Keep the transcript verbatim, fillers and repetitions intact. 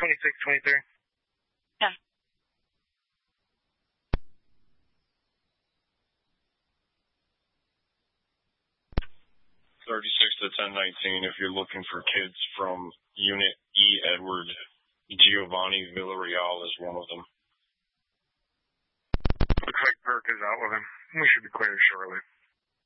twenty-six twenty-three. Yeah. thirty-six to ten nineteen, if you're looking for kids from Unit E. Edward, Giovanni Villarreal is one of them. Looks like Perk is out with him. We should be cleared shortly.